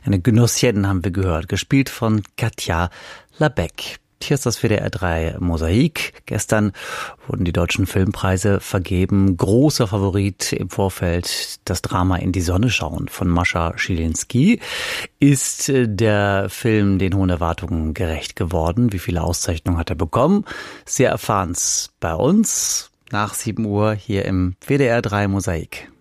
Eine Genusschen haben wir gehört, gespielt von Katja Labeck. Hier ist das WDR 3 Mosaik. Gestern wurden die deutschen Filmpreise vergeben. Großer Favorit im Vorfeld das Drama In die Sonne schauen von Mascha Schilinski. Ist der Film den hohen Erwartungen gerecht geworden? Wie viele Auszeichnungen hat er bekommen? Sie erfahren's bei uns nach 7 Uhr hier im WDR 3 Mosaik.